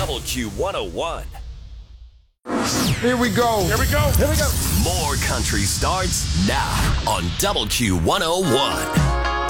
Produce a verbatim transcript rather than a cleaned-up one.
Double Q one oh one. Here we go. Here we go. Here we go. More country starts now on Double Q one oh one.